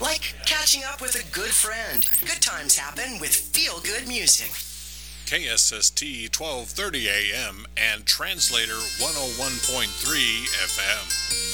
Like catching up with a good friend. Good times happen with feel-good music. KSST 1230 AM and Translator 101.3 FM.